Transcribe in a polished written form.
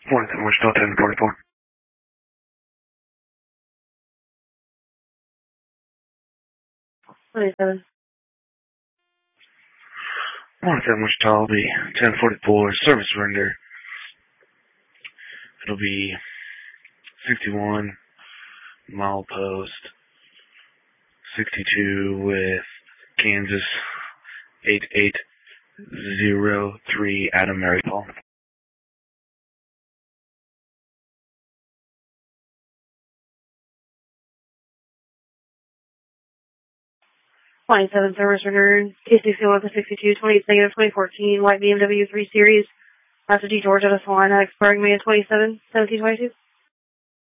Morning, we're still 1044. Morning, Wichita will be 1044 service render. It'll be 61 milepost, 62 with Kansas 8803 Adam Mary Paul. 27 service rendered, K61 for 62, 2014, white BMW 3 Series, Master D, Georgia, Salina, expiring May 27, 1722.